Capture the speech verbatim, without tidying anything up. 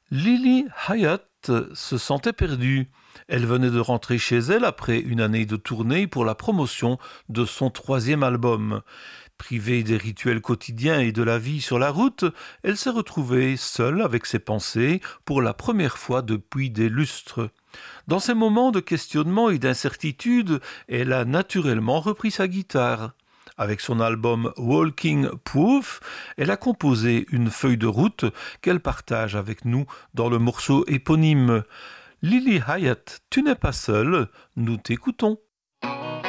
Lily Hyatt se sentait perdue. Elle venait de rentrer chez elle après une année de tournée pour la promotion de son troisième album. Privée des rituels quotidiens et de la vie sur la route, elle s'est retrouvée seule avec ses pensées pour la première fois depuis des lustres. Dans ces moments de questionnement et d'incertitude, elle a naturellement repris sa guitare. Avec son album Walking Proof, elle a composé une feuille de route qu'elle partage avec nous dans le morceau éponyme. Lily Hyatt, tu n'es pas seule, nous t'écoutons.